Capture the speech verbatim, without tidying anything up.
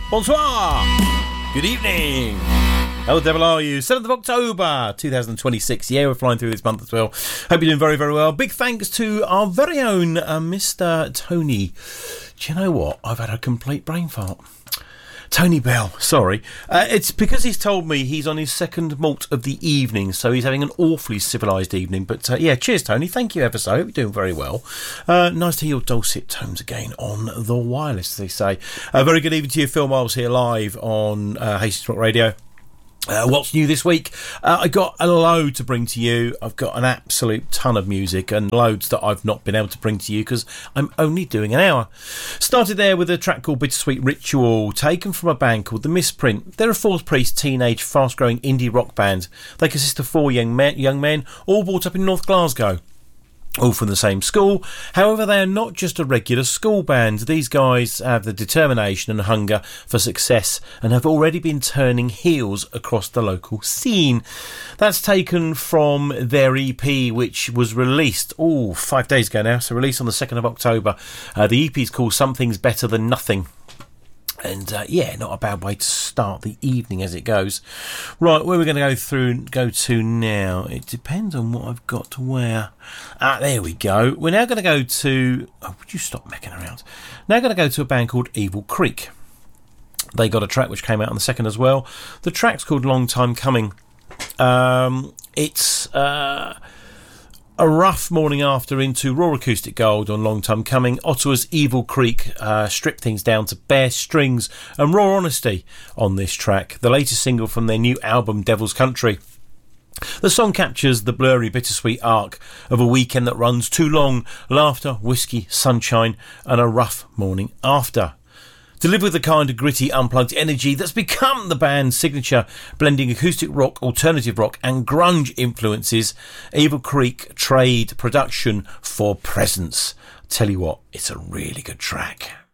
Bonsoir. Good evening. How the devil are you? seventh of October, twenty twenty-six. Yeah, we're flying through this month as well. Hope you're doing very, very well. Big thanks to our very own uh, Mister Tony. Do you know what? I've had a complete brain fart. Tony Bell, sorry. Uh, it's because he's told me he's on his second malt of the evening, so he's having an awfully civilised evening. But uh, yeah, cheers, Tony. Thank you ever so. Hope you're doing very well. Uh, nice to hear your dulcet tones again on the wireless, as they say. A uh, very good evening to you, Phil Miles here live on uh, Hastings Rock Radio. Uh, what's new this week? Uh, I got a load to bring to you. I've got an absolute ton of music and loads that I've not been able to bring to you because I'm only doing an hour. Started there with a track called Bittersweet Ritual, taken from a band called The Misprint. They're a Fourth Priest teenage, fast-growing indie rock band. They consist of four young men, young men, all brought up in North Glasgow. All from the same school. However, they are not just a regular school band. These guys have the determination and hunger for success and have already been turning heels across the local scene. That's taken from their E P, which was released, oh, five days ago now, so released on the second of October. Uh, the E P is called Something's Better Than Nothing. And uh, yeah, not a bad way to start the evening as it goes. Right, where we're going to go through, go to now. It depends on what I've got to wear. Ah, there we go. We're now going to go to. Oh, would you stop mecking around? Now going to go to a band called Evil Creek. They got a track which came out on the second as well. The track's called Long Time Coming. Um, it's. Uh, A rough morning after into Raw Acoustic Gold on Long Time Coming. Ottawa's Evil Creek uh, stripped things down to bare strings and raw honesty on this track, the latest single from their new album Devil's Country. The song captures the blurry, bittersweet arc of a weekend that runs too long, laughter, whiskey, sunshine, and a rough morning after. Delivered with the kind of gritty, unplugged energy that's become the band's signature, blending acoustic rock, alternative rock and grunge influences, Evil Creek trade production for presence. Tell you what, it's a really good track.